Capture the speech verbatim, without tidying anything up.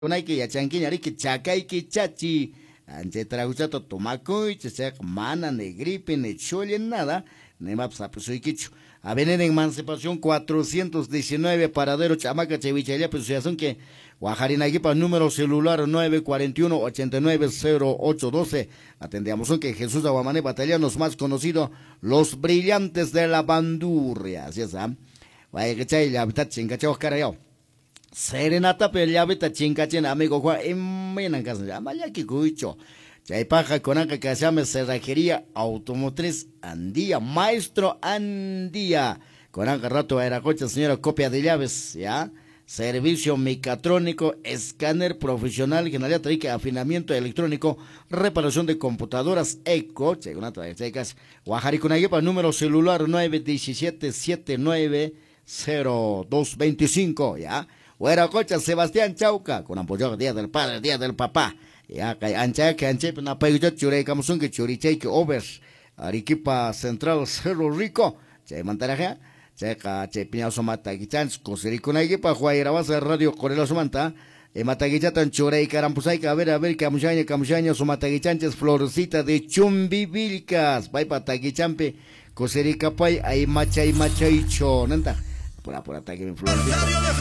Kunayki yachankiñariki chakayki chachi anche traguchato tomakuy chasaq mana ni gripe ni chulli nada ni mapas apusuykichu. Avenida Emancipación cuatrocientos diecinueve, paradero Chamaca Chevichaya, pues son que Guajarinaguipa, número celular nueve cuatro uno, ocho nueve cero ocho uno dos. Atendíamos son que Jesús Aguamané, batalianos más conocidos, los brillantes de la bandurria. Así es, ¿ah? Vaya que chay, la habitat chingachao carayao. Serenata peleabita chingachen, amigo Juan, en casa, amaya que cuicho. Chay paja con acá que se llama Cerrajería Automotriz Andía, Maestro Andía. Con acá rato era coche, señora, copia de llaves, ¿ya? Servicio mecatrónico, escáner profesional, generalidad trique, afinamiento electrónico, reparación de computadoras, eco, chegunata de checas, Guajaricunayepa, número celular nueve uno siete siete nueve cero dos dos cinco, ¿ya? Fuera coche, Sebastián Chauca, con apoyo Día del Padre, Día del Papá. Ya que ancha que ancha na payuja chure kamusun que churiche que overs Arequipa Central Cerro Rico che mantaraja che ka che piña somata gichans coserico na Arequipa juaira base radio corela somanta e matagicha tan chure y carampusai que a ver a ver camuchaña camuchaña somata gichanches florcita de chumbivilcas pai patagichampe coserica pai ay macha y machaicho nanta por por ataque mi florcita